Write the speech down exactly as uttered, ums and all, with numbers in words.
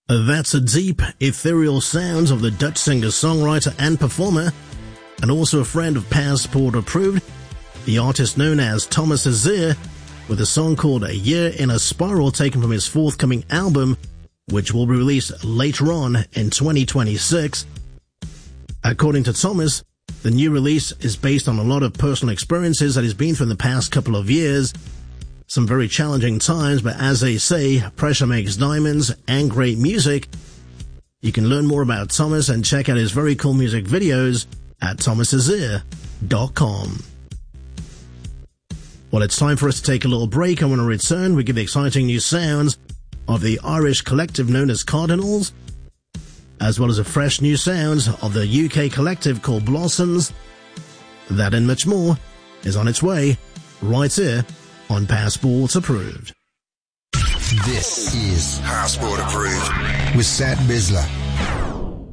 That's a deep, ethereal sounds of the Dutch singer-songwriter and performer, and also a friend of Passport Approved, the artist known as Thomas Azir, with a song called A Year in a Spiral taken from his forthcoming album, which will be released later on in twenty twenty-six. According to Thomas, the new release is based on a lot of personal experiences that he's been through in the past couple of years. Some very challenging times, but as they say, pressure makes diamonds and great music. You can learn more about Thomas and check out his very cool music videos at thomas azir dot com. Well, it's time for us to take a little break, and when we return, we give the exciting new sounds of the Irish collective known as Cardinals, as well as the fresh new sounds of the U K collective called Blossoms. That and much more is on its way right here on Passport Approved. This is Passport Approved with Sat Bisla.